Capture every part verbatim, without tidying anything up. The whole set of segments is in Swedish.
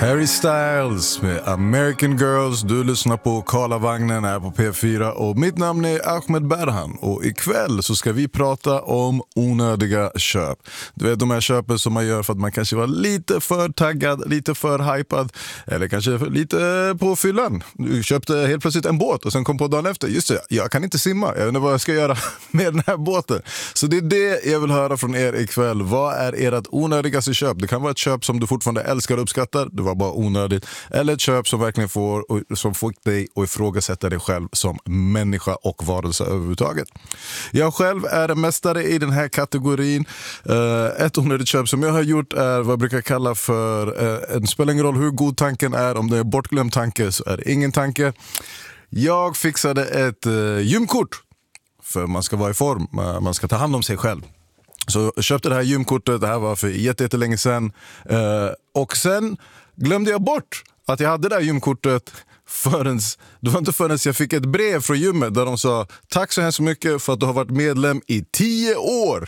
Harry Styles med American Girls. Du lyssnar på Karlavagnen här på P fyra och mitt namn är Ahmed Berhan. Och ikväll så ska vi prata om onödiga köp. Du vet de här köpen som man gör för att man kanske var lite för taggad, lite för hypad eller kanske lite på fyllan. Du köpte helt plötsligt en båt och sen kom på dagen efter, just det, jag kan inte simma, jag vet inte vad jag ska göra med den här båten. Så det är det jag vill höra från er ikväll. Vad är ert onödigaste köp? Det kan vara ett köp som du fortfarande älskar och uppskattar, det var bara onödigt. Eller ett köp som verkligen får, som får dig att ifrågasätta dig själv som människa och varelse överhuvudtaget. Jag själv är en mästare i den här kategorin. Ett onödigt köp som jag har gjort är vad jag brukar kalla för en spelar ingen roll hur god tanken är, om det är bortglömd tanke så är det ingen tanke. Jag fixade ett gymkort för man ska vara i form, man ska ta hand om sig själv. Så jag köpte det här gymkortet, det här var för jättelänge sedan. Och sen glömde jag bort att jag hade det här gymkortet förrän, det var inte förrän jag fick ett brev från gymmet där de sa tack så hemskt mycket för att du har varit medlem i tio år.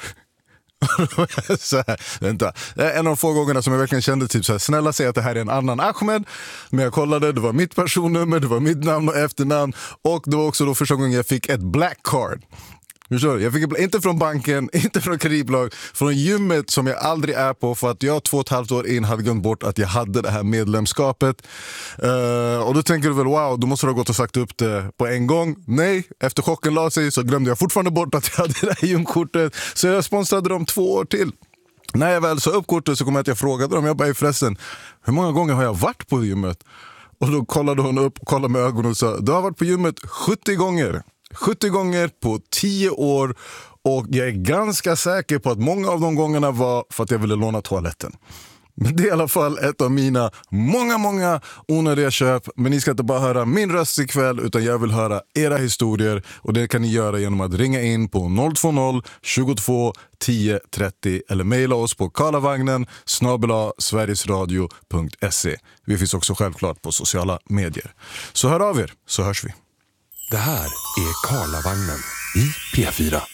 Så här, vänta. Det är en av de få gångerna som jag verkligen kände typ så här, snälla säg att det här är en annan Ahmed. Men jag kollade, det var mitt personnummer, det var mitt namn och efternamn. Och det var också då första gången jag fick ett black card. Jag fick inte från banken, inte från kreditbolag, från gymmet som jag aldrig är på för att jag två och ett halvt år in hade glömt bort att jag hade det här medlemskapet. Uh, och då tänker du väl, wow, då måste du ha gått och sagt upp det på en gång. Nej, efter chocken la sig så glömde jag fortfarande bort att jag hade det här gymkortet. Så jag sponsrade dem två år till. När jag väl sa upp kortet så kom jag att jag frågade dem, jag bara förresten, hur många gånger har jag varit på gymmet? Och då kollade hon upp, kollade med ögonen och sa, du har varit på gymmet sjuttio gånger. sjuttio gånger på tio år och jag är ganska säker på att många av de gångerna var för att jag ville låna toaletten. Men det är i alla fall ett av mina många, många onödiga köp. Men ni ska inte bara höra min röst ikväll utan jag vill höra era historier. Och det kan ni göra genom att ringa in på noll två noll tjugotvå tio trettio eller mejla oss på karlavagnen snabel-a sverigesradio punkt se. Vi finns också självklart på sociala medier. Så hör av er så hörs vi. Det här är Karlavagnen i P fyra.